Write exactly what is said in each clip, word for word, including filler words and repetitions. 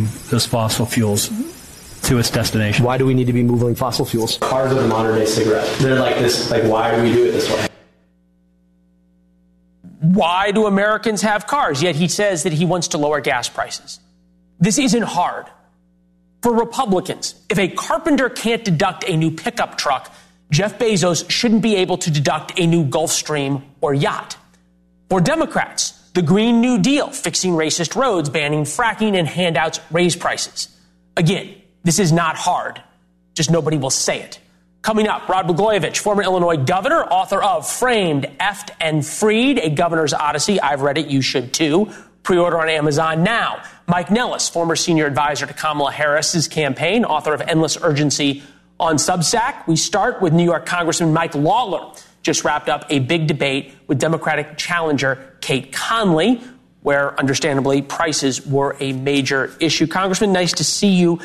moving those fossil fuels to its destination. Why do we need to be moving fossil fuels? Cars are the modern day cigarette. They're like this, like, why do we do it this way? Why do Americans have cars? Yet he says that he wants to lower gas prices. This isn't hard. For Republicans, if a carpenter can't deduct a new pickup truck, Jeff Bezos shouldn't be able to deduct a new Gulfstream or yacht. For Democrats, the Green New Deal, fixing racist roads, banning fracking, and handouts raise prices. Again, this is not hard. Just nobody will say it. Coming up, Rod Blagojevich, former Illinois governor, author of Framed, Effed, and Freed, A Governor's Odyssey. I've read it. You should, too. Pre-order on Amazon now. Mike Nellis, former senior advisor to Kamala Harris's campaign, author of Endless Urgency on Substack. We start with New York Congressman Mike Lawler. Just wrapped up a big debate with Democratic challenger Kate Conley, where, understandably, prices were a major issue. Congressman, nice to see you.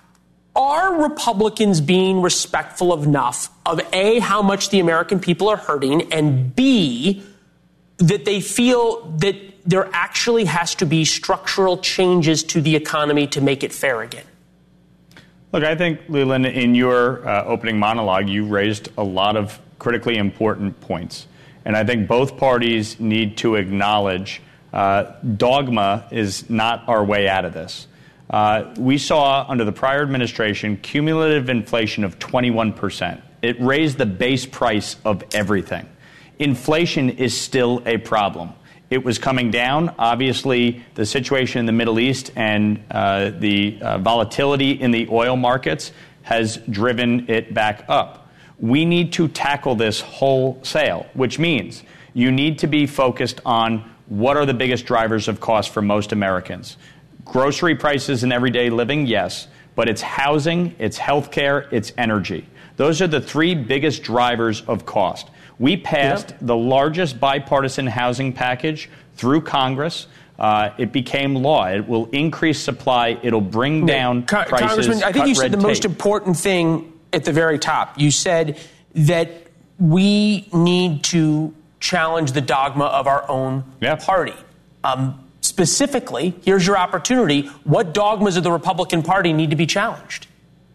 Are Republicans being respectful enough of, A, how much the American people are hurting, and B, that they feel that there actually has to be structural changes to the economy to make it fair again? Look, I think, Leland, in your uh, opening monologue, you raised a lot of critically important points. And I think both parties need to acknowledge uh, dogma is not our way out of this. Uh, we saw under the prior administration cumulative inflation of twenty-one percent. It raised the base price of everything. Inflation is still a problem. It was coming down. Obviously, the situation in the Middle East and uh, the uh, volatility in the oil markets has driven it back up. We need to tackle this wholesale, which means you need to be focused on what are the biggest drivers of cost for most Americans. Grocery prices and everyday living, yes, but it's housing, it's healthcare, it's energy. Those are the three biggest drivers of cost. We passed yep. the largest bipartisan housing package through Congress. Uh, it became law. It will increase supply. It'll bring down Con- prices. Congressman, I think you said the tape. most important thing at the very top. You said that we need to challenge the dogma of our own yep. party. Um, specifically, here's your opportunity. What dogmas of the Republican Party need to be challenged?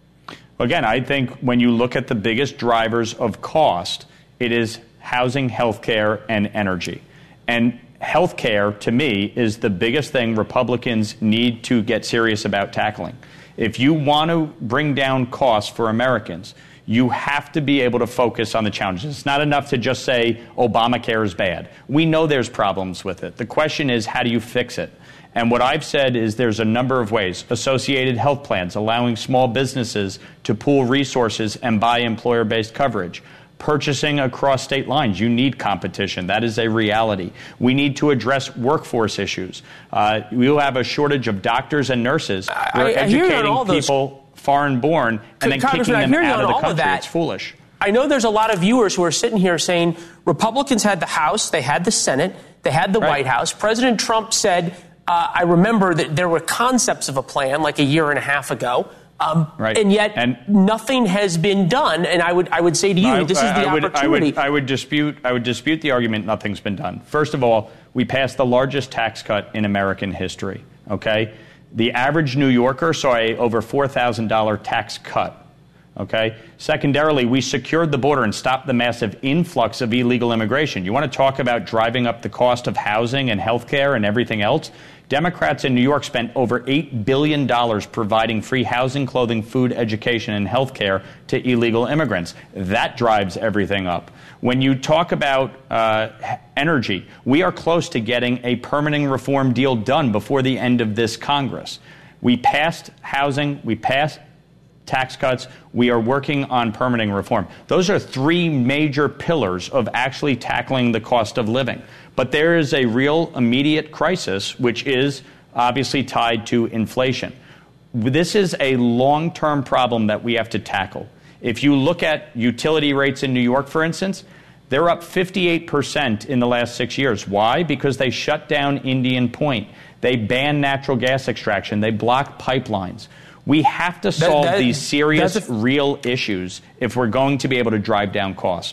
Again, I think when you look at the biggest drivers of cost, it is housing, healthcare, and energy. And healthcare, to me, is the biggest thing Republicans need to get serious about tackling. If you want to bring down costs for Americans, you have to be able to focus on the challenges. It's not enough to just say Obamacare is bad. We know there's problems with it. The question is, how do you fix it? And what I've said is there's a number of ways. Associated health plans, allowing small businesses to pool resources and buy employer-based coverage. Purchasing across state lines. You need competition. That is a reality. We need to address workforce issues. Uh, we will have a shortage of doctors and nurses. We're I, I educating people foreign born and then kicking them out of the country. It's foolish. I know there's a lot of viewers who are sitting here saying Republicans had the House, they had the Senate, they had the right. White House. President Trump said, uh, I remember that there were concepts of a plan like a year and a half ago. Um, right. And yet and nothing has been done. And I would I would say to you, I, this is the I would, opportunity. I would, I would dispute I would dispute the argument nothing's been done. First of all, we passed the largest tax cut in American history. OK, the average New Yorker saw a over four thousand dollars tax cut. OK, secondarily, we secured the border and stopped the massive influx of illegal immigration. You want to talk about driving up the cost of housing and health care and everything else? Democrats in New York spent over eight billion dollars providing free housing, clothing, food, education, and health care to illegal immigrants. That drives everything up. When you talk about uh, energy, we are close to getting a permitting reform deal done before the end of this Congress. We passed housing. We passed tax cuts. We are working on permitting reform. Those are three major pillars of actually tackling the cost of living. But there is a real immediate crisis, which is obviously tied to inflation. This is a long-term problem that we have to tackle. If you look at utility rates in New York, for instance, they're up fifty-eight percent in the last six years. Why? Because they shut down Indian Point. They banned natural gas extraction. They blocked pipelines. We have to solve that, that, these serious, a, real issues if we're going to be able to drive down cost.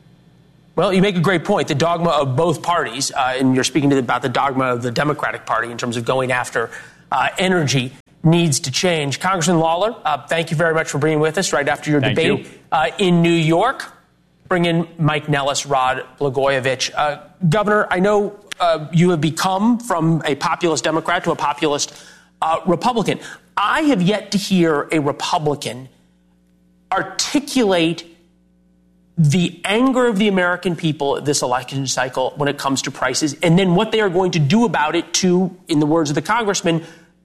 Well, you make a great point. The dogma of both parties, uh, and you're speaking to the, about the dogma of the Democratic Party in terms of going after uh, energy, needs to change. Congressman Lawler, uh, thank you very much for being with us right after your Thank debate you. Uh, in New York. Bring in Mike Nellis, Rod Blagojevich. Uh, Governor, I know uh, you have become from a populist Democrat to a populist uh, Republican. I have yet to hear a Republican articulate the anger of the American people this election cycle when it comes to prices, and then what they are going to do about it to, in the words of the congressman,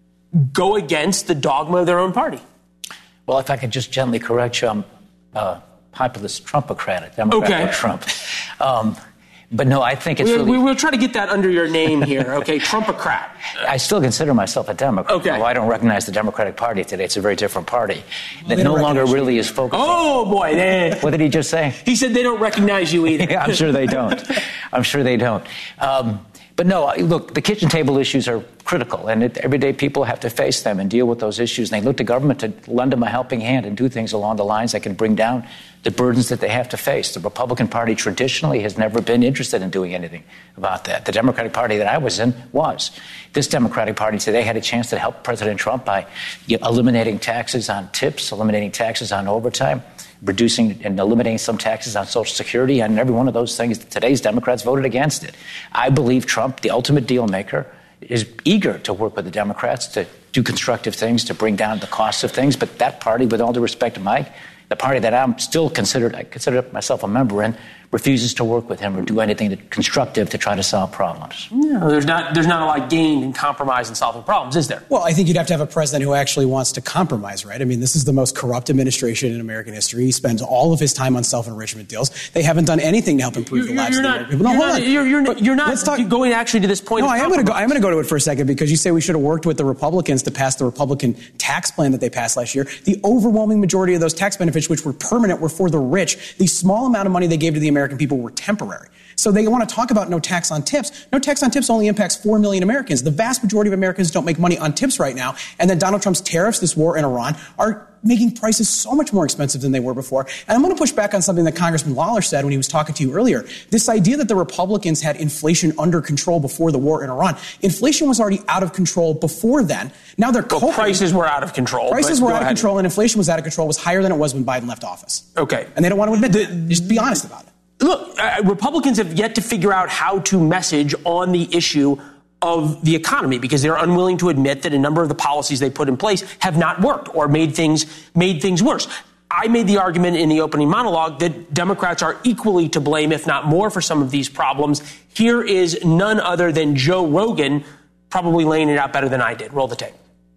go against the dogma of their own party. Well, if I could just gently correct you, I'm a populist Trumpocrat, a Democrat Okay. or Trump. Um, but no, I think it's we, really... we will try to get that under your name here, okay? Trumpocrat. I still consider myself a Democrat. Okay. Although I don't recognize the Democratic Party today. It's a very different party that no longer really is focused. Oh, boy. They, What did he just say? he said they don't recognize you either. Yeah, I'm sure they don't. I'm sure they don't. Um, but no, look, the kitchen table issues are critical, and it, everyday people have to face them and deal with those issues. And they look to government to lend them a helping hand and do things along the lines that can bring down the burdens that they have to face. The Republican Party traditionally has never been interested in doing anything about that. The Democratic Party that I was in was. This Democratic Party today had a chance to help President Trump by you know, eliminating taxes on tips, eliminating taxes on overtime, reducing and eliminating some taxes on Social Security, and every one of those things. Today's Democrats voted against it. I believe Trump, the ultimate deal maker, is eager to work with the Democrats to do constructive things, to bring down the costs of things. But that party, with all due respect to Mike, the party that I'm still considered, I consider myself a member in, refuses to work with him or do anything that, constructive to try to solve problems. No, there's not there's not a lot gained in compromise and solving problems, is there? Well, I think you'd have to have a president who actually wants to compromise, right? I mean, this is the most corrupt administration in American history. He spends all of his time on self-enrichment deals. They haven't done anything to help improve You're, the lives you're of the not, American people. No, you're hold not, on. you're, you're, But you're not let's talk, going actually to this point. No, of I am going to go. compromise. I'm going to go to it for a second because you say we should have worked with the Republicans to pass the Republican tax plan that they passed last year. The overwhelming majority of those tax benefits, which were permanent, were for the rich. The small amount of money they gave to the American people were temporary. So they want to talk about no tax on tips. No tax on tips only impacts four million Americans. The vast majority of Americans don't make money on tips right now. And then Donald Trump's tariffs, this war in Iran, are making prices so much more expensive than they were before. And I'm going to push back on something that Congressman Lawler said when he was talking to you earlier. This idea that the Republicans had inflation under control before the war in Iran. Inflation was already out of control before then. Now they're Well, coping. prices were out of control. Prices but were go out of ahead. control and inflation was out of control, was higher than it was when Biden left office. Okay. And they don't want to admit that. Just be honest about it. Look, uh, Republicans have yet to figure out how to message on the issue of the economy because they're unwilling to admit that a number of the policies they put in place have not worked or made things made things worse. I made the argument in the opening monologue that Democrats are equally to blame, if not more, for some of these problems. Here is none other than Joe Rogan, probably laying it out better than I did. Roll the tape.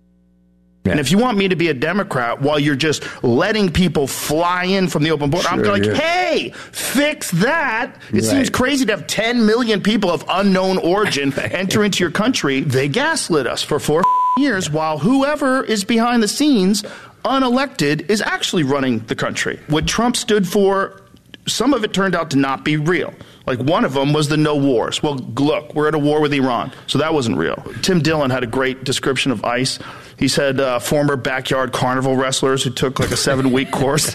And if you want me to be a Democrat while you're just letting people fly in from the open border, Sure, I'm like, yeah. hey, fix that. It Right. seems crazy to have ten million people of unknown origin enter into your country. They gaslit us for four years while whoever is behind the scenes, unelected, is actually running the country. What Trump stood for, some of it turned out to not be real. Like one of them was the no wars. Well, look, we're at a war with Iran, so that wasn't real. Tim Dillon had a great description of ICE. He said uh, former backyard carnival wrestlers who took like a seven-week course.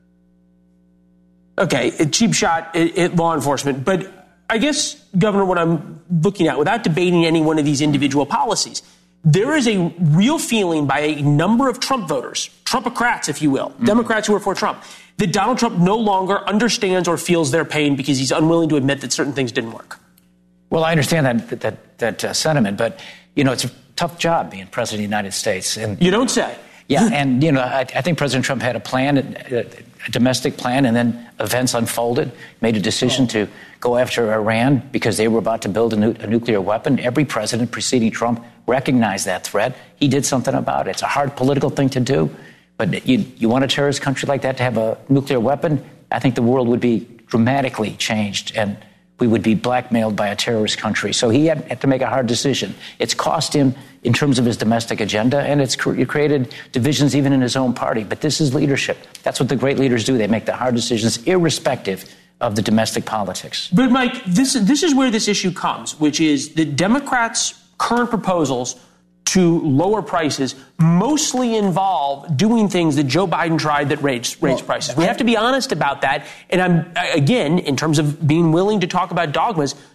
Okay, a cheap shot at, at law enforcement. But I guess, Governor, what I'm looking at, without debating any one of these individual policies, there is a real feeling by a number of Trump voters, Trumpocrats, if you will, mm-hmm. Democrats who are for Trump, that Donald Trump no longer understands or feels their pain because he's unwilling to admit that certain things didn't work. Well, I understand that that that uh, sentiment, but you know it's a tough job being president of the United States. And you don't say. Yeah, and you know I, I think President Trump had a plan, a, a domestic plan, and then events unfolded. Made a decision oh. to go after Iran because they were about to build a, nu- a nuclear weapon. Every president preceding Trump recognized that threat. He did something about it. It's a hard political thing to do. But you, you want a terrorist country like that to have a nuclear weapon? I think the world would be dramatically changed, and we would be blackmailed by a terrorist country. So he had, had to make a hard decision. It's cost him in terms of his domestic agenda, and it's cre- created divisions even in his own party. But this is leadership. That's what the great leaders do. They make the hard decisions irrespective of the domestic politics. But, Mike, this, this is where this issue comes, which is the Democrats' current proposals to lower prices mostly involve doing things that Joe Biden tried that raised, raised well, prices. We have to be honest about that. And I'm, again, in terms of being willing to talk about dogmas,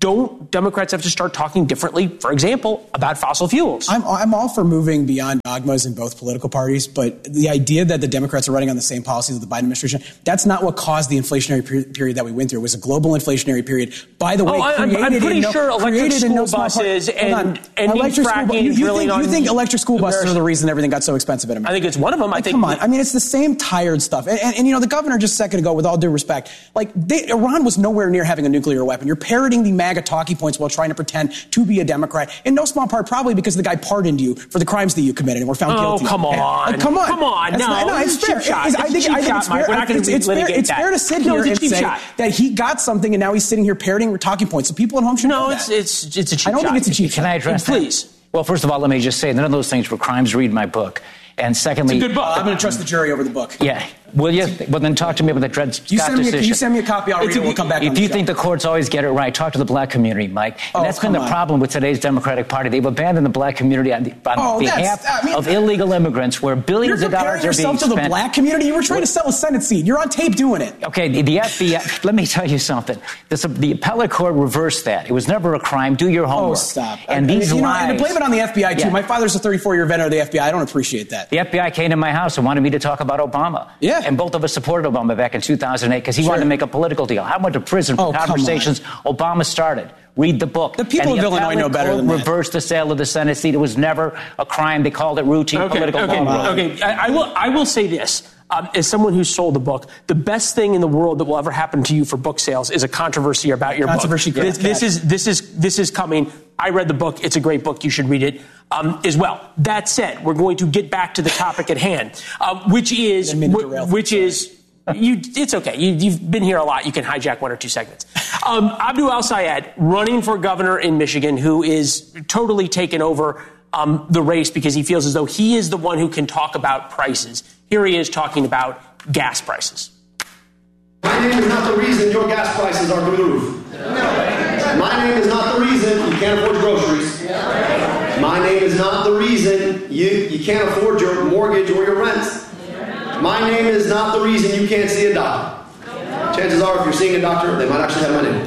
don't Democrats have to start talking differently, for example, about fossil fuels? I'm, I'm all for moving beyond dogmas in both political parties, but the idea that the Democrats are running on the same policies as the Biden administration, that's not what caused the inflationary per- period that we went through. It was a global inflationary period. By the way, oh, I'm, I'm pretty no, sure electric school no buses and, and electric school, fracking you, you drilling think, on... You think electric school buses are the reason everything got so expensive in America? I think it's one of them. Like, I think. Come on. I mean, it's the same tired stuff. And, and, and you know, the governor just a second ago, with all due respect, like, they, Iran was nowhere near having a nuclear weapon. You're parroting the MAGA talking points while trying to pretend to be a Democrat, in no small part probably because the guy pardoned you for the crimes that you committed and were found oh, guilty. Oh, come on. Like, come on. Come on. That's No, not, no, it's, it's fair. cheap shot. It's, I think, it's cheap I think shot, it's fair. Mike. We're not going to it's, fair, it's that. fair to sit no, here and say shot. that he got something and now he's sitting here parroting talking points. So people at home should no, know it's, that. it's, it's a cheap I don't shot. think it's a cheap Can shot. I address and that? Please. Well, first of all, let me just say none of those things were crimes. Read my book. And secondly, it's a good book. Uh, I'm going to trust the jury over the book. Yeah. Will you? Well, then talk to me about the Dred Scott you send me a, decision. You send me a copy, I'll read it, we'll come back If on the you show. think the courts always get it right, talk to the black community, Mike. And Oh, that's been the come on. problem with today's Democratic Party. They've abandoned the black community on, the, on Oh, behalf that's- I mean- of illegal immigrants, where billions You're of dollars comparing are being yourself to spent. the black community. You were trying to sell a Senate seat. You're on tape doing it. Okay, the, the F B I, let me tell you something. This, the appellate court reversed that. It was never a crime. Do your homework. Oh, stop. And I mean, these you know, lies. and to blame it on the F B I, too. Yeah. My father's a thirty-four-year veteran of the F B I. I don't appreciate that. The F B I came to my house and wanted me to talk about Obama. Yeah. And both of us supported Obama back in two thousand eight because he Sure. wanted to make a political deal. I went to prison for Oh, come conversations Obama started. Read the book. The people and of Illinois know better than that. reversed the sale of the Senate seat. It was never a crime. They called it routine Okay, political okay, law. okay. I, I will. I will say this. Um, as someone who sold the book, the best thing in the world that will ever happen to you for book sales is a controversy about your Controversy book. This, this is this is this is coming. I read the book. It's a great book. You should read it um, as well. That said, we're going to get back to the topic at hand, uh, which is Didn't mean to derail. which is. You, it's okay. You, you've been here a lot. You can hijack one or two segments. Um, Abdul Al-Sayed, running for governor in Michigan, who is totally taken over um, the race because he feels as though he is the one who can talk about prices. Here he is talking about gas prices. My name is not the reason your gas prices are through the roof. My name is not the reason you can't afford groceries. My name is not the reason you, you can't afford your mortgage or your rent. My name is not the reason you can't see a doctor. Chances are, if you're seeing a doctor, they might actually have my name.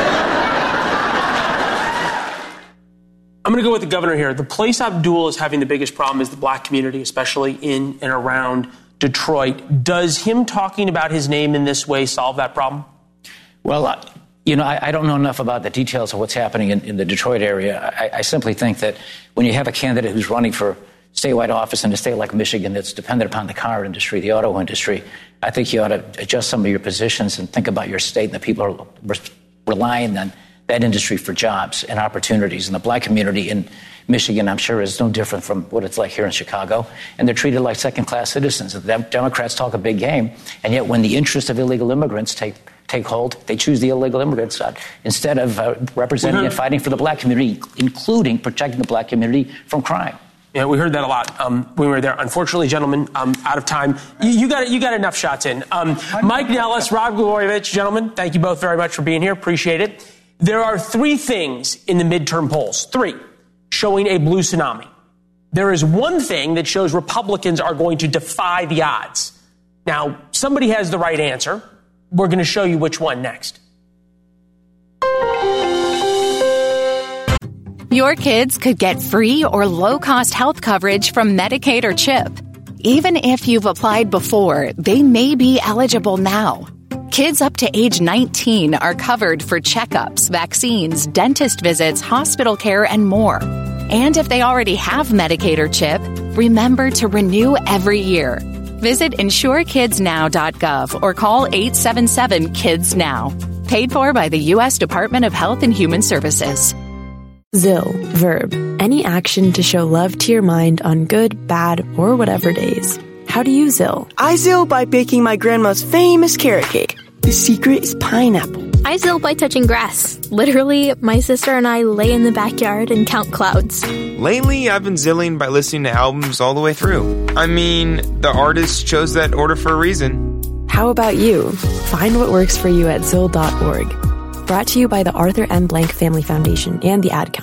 I'm going to go with the governor here. The place Abdul is having the biggest problem is the black community, especially in and around Detroit. Does him talking about his name in this way solve that problem? Well, uh, you know, I, I don't know enough about the details of what's happening in, in the Detroit area. I, I simply think that when you have a candidate who's running for statewide office in a state like Michigan that's dependent upon the car industry, the auto industry, I think you ought to adjust some of your positions and think about your state and the people are re- relying on that industry for jobs and opportunities. And the black community in Michigan, I'm sure, is no different from what it's like here in Chicago. And they're treated like second-class citizens. The Dem- Democrats talk a big game, and yet when the interests of illegal immigrants take take hold, they choose the illegal immigrants side instead of uh, representing Mm-hmm. and fighting for the black community, including protecting the black community from crime. Yeah, we heard that a lot um, when we were there. Unfortunately, gentlemen, um, out of time. You, you got you got enough shots in. Um, Mike Nellis, Rod Glorievich, gentlemen, thank you both very much for being here. Appreciate it. There are three things in the midterm polls, three, showing a blue tsunami. There is one thing that shows Republicans are going to defy the odds. Now, somebody has the right answer. We're going to show you which one next. Your kids could get free or low-cost health coverage from Medicaid or CHIP. Even if you've applied before, they may be eligible now. Kids up to age nineteen are covered for checkups, vaccines, dentist visits, hospital care, and more. And if they already have Medicaid or CHIP, remember to renew every year. Visit insure kids now dot gov or call eight seven seven kids now. Paid for by the U S Department of Health and Human Services. Zill, verb, any action to show love to your mind on good, bad, or whatever days. How do you Zill? I Zill by baking my grandma's famous carrot cake. The secret is pineapple. I Zill by touching grass. Literally, my sister and I lay in the backyard and count clouds. Lately, I've been zilling by listening to albums all the way through. I mean, the artist chose that order for a reason. How about you? Find what works for you at zill dot org. Brought to you by the Arthur M. Blank Family Foundation and the Ad Council.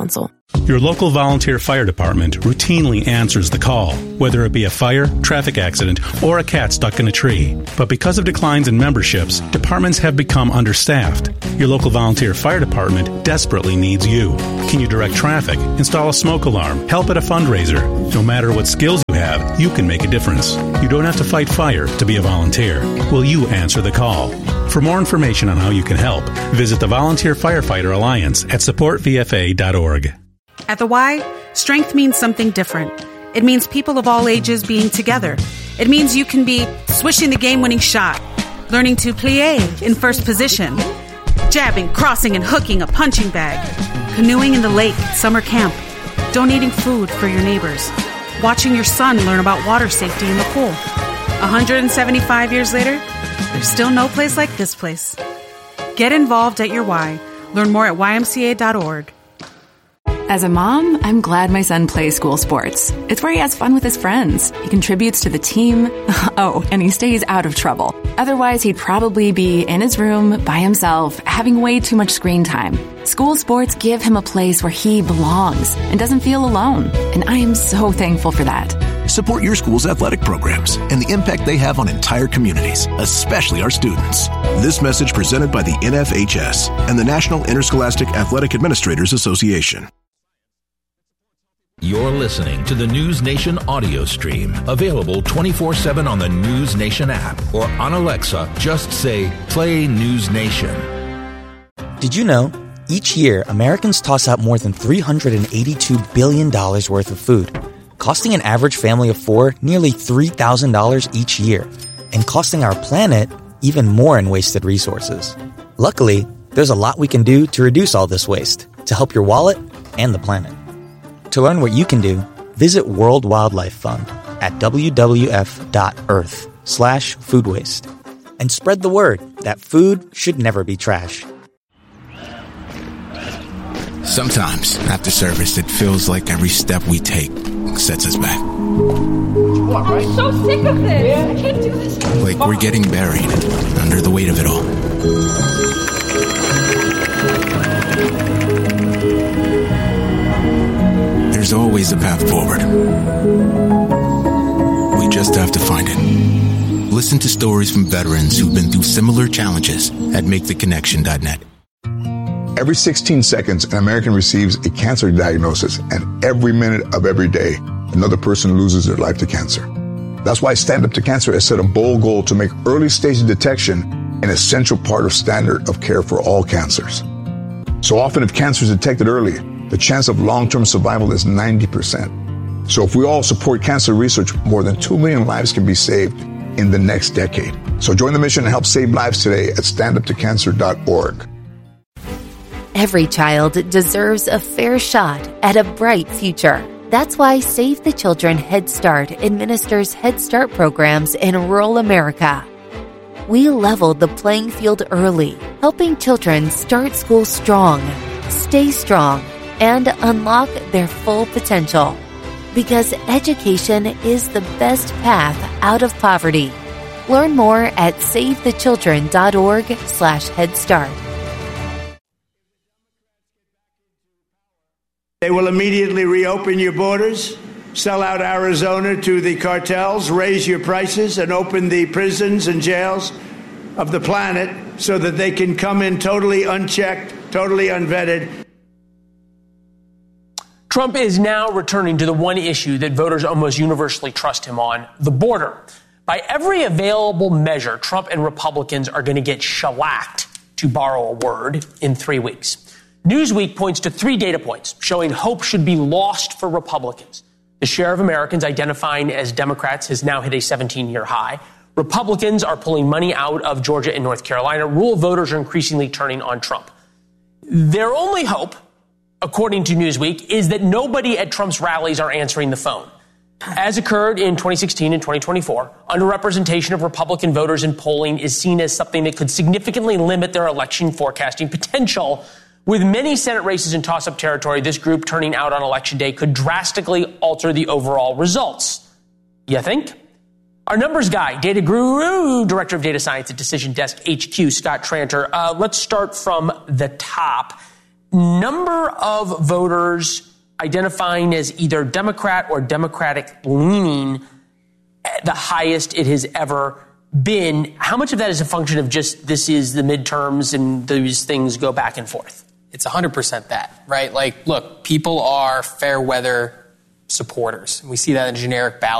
Your local volunteer fire department routinely answers the call, whether it be a fire, traffic accident, or a cat stuck in a tree. But because of declines in memberships, departments have become understaffed. Your local volunteer fire department desperately needs you. Can you direct traffic, install a smoke alarm, help at a fundraiser? No matter what skills you have, you can make a difference. You don't have to fight fire to be a volunteer. Will you answer the call? For more information on how you can help, visit the Volunteer Firefighter Alliance at support v f a dot org. At the Y, strength means something different. It means people of all ages being together. It means you can be swishing the game-winning shot, learning to plie in first position, jabbing, crossing, and hooking a punching bag, canoeing in the lake at summer camp, donating food for your neighbors, watching your son learn about water safety in the pool. one hundred seventy-five years later, there's still no place like this place. Get involved at your Y. Learn more at y m c a dot org. As a mom, I'm glad my son plays school sports. It's where he has fun with his friends. He contributes to the team. Oh, and he stays out of trouble. Otherwise, he'd probably be in his room by himself, having way too much screen time. School sports give him a place where he belongs and doesn't feel alone. And I am so thankful for that. Support your school's athletic programs and the impact they have on entire communities, especially our students. This message presented by the N F H S and the National Interscholastic Athletic Administrators Association. You're listening to the News Nation audio stream, available twenty-four seven on the News Nation app or on Alexa. Just say, play News Nation. Did you know, each year, Americans toss out more than three hundred eighty-two billion dollars worth of food, costing an average family of four nearly three thousand dollars each year, and costing our planet even more in wasted resources. Luckily, there's a lot we can do to reduce all this waste, to help your wallet and the planet. To learn what you can do, visit World Wildlife Fund at w w f dot earth slash food waste. And spread the word that food should never be trash. Sometimes, after service, it feels like every step we take sets us back. What, right? I'm so sick of this. Yeah. I can't do this. Like we're getting buried under the weight of it all. There's always a path forward. We just have to find it. Listen to stories from veterans who've been through similar challenges at make the connection dot net. Every sixteen seconds, an American receives a cancer diagnosis, and every minute of every day, another person loses their life to cancer. That's why Stand Up to Cancer has set a bold goal to make early stage detection an essential part of standard of care for all cancers. So often, if cancer is detected early, the chance of long-term survival is ninety percent. So if we all support cancer research, more than two million lives can be saved in the next decade. So join the mission and help save lives today at stand up to cancer dot org. Every child deserves a fair shot at a bright future. That's why Save the Children Head Start administers Head Start programs in rural America. We leveled the playing field early, helping children start school strong, stay strong, and unlock their full potential. Because education is the best path out of poverty. Learn more at save the children dot org slash head start. They will immediately reopen your borders, sell out Arizona to the cartels, raise your prices, and open the prisons and jails of the planet so that they can come in totally unchecked, totally unvetted. Trump is now returning to the one issue that voters almost universally trust him on, the border. By every available measure, Trump and Republicans are going to get shellacked, to borrow a word, in three weeks. Newsweek points to three data points showing hope should be lost for Republicans. The share of Americans identifying as Democrats has now hit a seventeen-year high. Republicans are pulling money out of Georgia and North Carolina. Rural voters are increasingly turning on Trump. Their only hope, according to Newsweek, is that nobody at Trump's rallies are answering the phone. As occurred in twenty sixteen and twenty twenty-four, underrepresentation of Republican voters in polling is seen as something that could significantly limit their election forecasting potential. With many Senate races in toss-up territory, this group turning out on Election Day could drastically alter the overall results. You think? Our numbers guy, data guru, director of data science at Decision Desk H Q, Scott Tranter. Uh, let's start from the top. Number of voters identifying as either Democrat or Democratic leaning, the highest it has ever been. How much of that is a function of just this is the midterms and these things go back and forth? It's one hundred percent that, right? Like, look, people are fair weather supporters. We see that in generic ballot